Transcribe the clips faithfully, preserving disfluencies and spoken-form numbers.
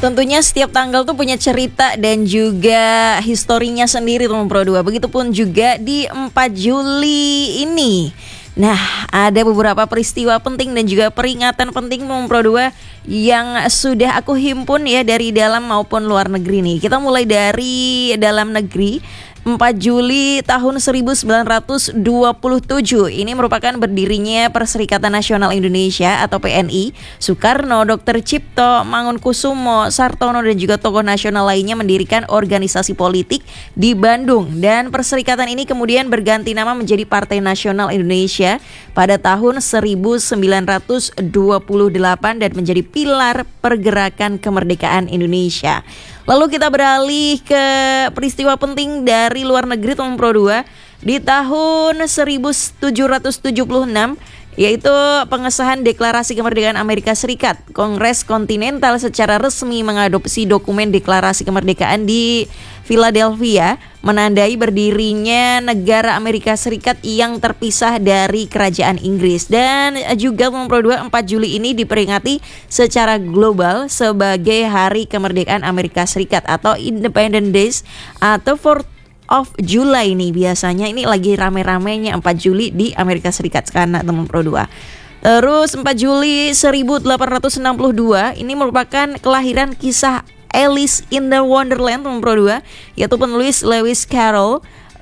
Tentunya setiap tanggal tuh punya cerita dan juga historinya sendiri teman Pro dua. Begitupun juga di empat Juli ini. Nah, ada beberapa peristiwa penting dan juga peringatan penting teman Pro dua yang sudah aku himpun ya dari dalam maupun luar negeri nih. Kita mulai dari dalam negeri. empat Juli tahun seribu sembilan ratus dua puluh tujuh ini merupakan berdirinya Perserikatan Nasional Indonesia atau P N I. Soekarno, dokter Cipto, Mangunkusumo, Sartono dan juga tokoh nasional lainnya mendirikan organisasi politik di Bandung, dan perserikatan ini kemudian berganti nama menjadi Partai Nasional Indonesia pada tahun seribu sembilan ratus dua puluh delapan dan menjadi pilar pergerakan kemerdekaan Indonesia. Lalu kita beralih ke peristiwa penting dari luar negeri teman Pro dua di tahun seribu tujuh ratus tujuh puluh enam, yaitu pengesahan Deklarasi Kemerdekaan Amerika Serikat. Kongres Kontinental secara resmi mengadopsi dokumen Deklarasi Kemerdekaan di Philadelphia, menandai berdirinya negara Amerika Serikat yang terpisah dari Kerajaan Inggris. Dan juga Pro dua empat Juli ini diperingati secara global sebagai Hari Kemerdekaan Amerika Serikat atau Independence Days atau fourth of July nih. Biasanya ini lagi rame-ramenya empat Juli di Amerika Serikat karena teman Pro dua. Terus empat Juli seribu delapan ratus enam puluh dua ini merupakan kelahiran kisah Alice in the Wonderland teman Pro dua, yaitu penulis Lewis Carroll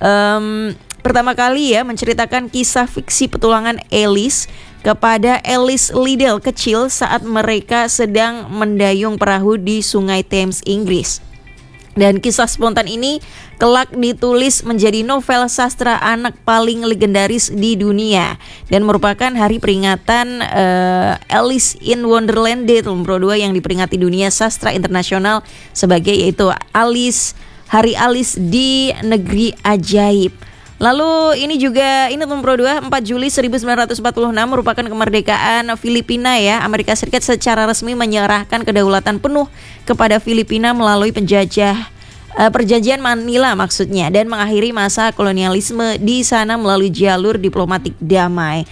um, pertama kali ya menceritakan kisah fiksi petualangan Alice kepada Alice Liddell kecil saat mereka sedang mendayung perahu di Sungai Thames, Inggris. Dan kisah spontan ini kelak ditulis menjadi novel sastra anak paling legendaris di dunia dan merupakan hari peringatan uh, Alice in Wonderland Day Pro dua yang diperingati dunia sastra internasional sebagai yaitu Alice, Hari Alice di Negeri Ajaib. Lalu ini juga ini Pro dua empat Juli seribu sembilan ratus empat puluh enam merupakan kemerdekaan Filipina ya. Amerika Serikat secara resmi menyerahkan kedaulatan penuh kepada Filipina melalui penjajah uh, perjanjian Manila maksudnya, dan mengakhiri masa kolonialisme di sana melalui jalur diplomatik damai.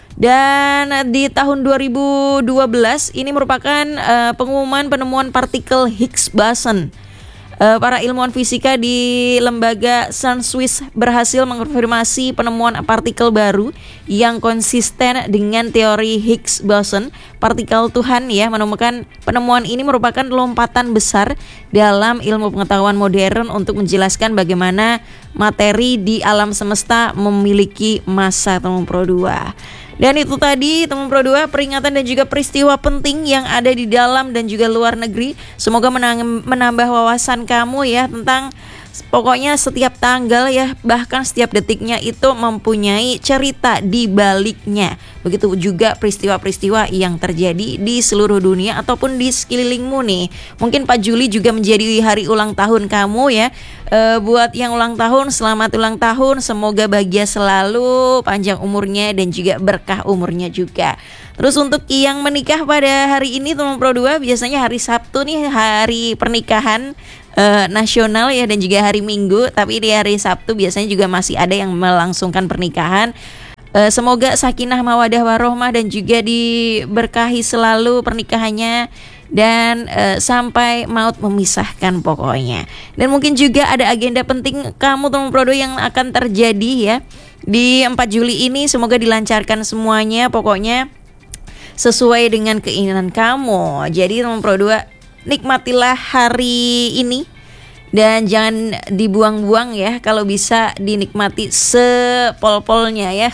Dan di tahun dua ribu dua belas ini merupakan uh, pengumuman penemuan partikel Higgs boson. Uh, para ilmuwan fisika di lembaga SunSwiss berhasil mengkonfirmasi penemuan partikel baru yang konsisten dengan teori Higgs boson, partikel Tuhan ya. Menemukan penemuan ini merupakan lompatan besar dalam ilmu pengetahuan modern untuk menjelaskan bagaimana materi di alam semesta memiliki massa teman Pro dua. Dan itu tadi teman Pro dua peringatan dan juga peristiwa penting yang ada di dalam dan juga luar negeri. Semoga menang- menambah wawasan kamu ya tentang pokoknya setiap tanggal ya, bahkan setiap detiknya itu mempunyai cerita di baliknya. Begitu juga peristiwa-peristiwa yang terjadi di seluruh dunia ataupun di sekelilingmu nih. Mungkin empat Juli juga menjadi hari ulang tahun kamu ya. E, buat yang ulang tahun, selamat ulang tahun. Semoga bahagia selalu, panjang umurnya dan juga berkah umurnya juga. Terus untuk yang menikah pada hari ini teman Pro dua, biasanya hari Sabtu nih hari pernikahan Uh, nasional ya, dan juga hari Minggu, tapi di hari Sabtu biasanya juga masih ada yang melangsungkan pernikahan. Uh, semoga sakinah mawadah warohmah dan juga diberkahi selalu pernikahannya dan uh, sampai maut memisahkan pokoknya. Dan mungkin juga ada agenda penting kamu teman Pro dua yang akan terjadi ya di empat Juli ini. Semoga dilancarkan semuanya, pokoknya sesuai dengan keinginan kamu. Jadi teman Pro dua, nikmatilah hari ini dan jangan dibuang-buang ya. Kalau bisa dinikmati sepol-polnya ya.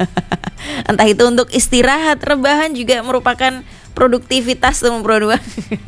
Entah itu untuk istirahat, rebahan juga merupakan produktivitas teman Pro dua.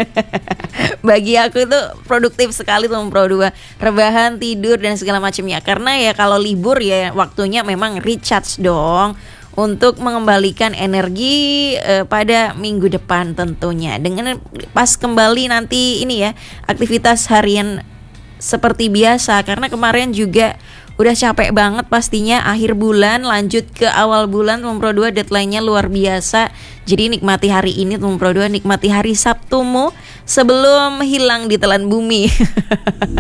Bagi aku itu produktif sekali teman Pro dua. Rebahan, tidur dan segala macamnya. Karena ya kalau libur ya waktunya memang recharge dong, untuk mengembalikan energi eh, pada minggu depan tentunya. Dengan pas kembali nanti ini ya aktivitas harian seperti biasa. Karena kemarin juga udah capek banget pastinya, akhir bulan lanjut ke awal bulan teman Pro dua, deadline-nya luar biasa. Jadi nikmati hari ini teman Pro dua, nikmati hari Sabtumu sebelum hilang di telan bumi.